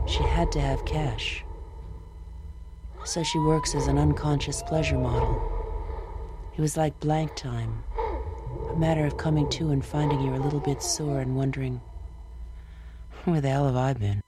She had to have cash. So she works as an unconscious pleasure model. It was like blank time, a matter of coming to and finding you're a little bit sore and wondering, where the hell have I been?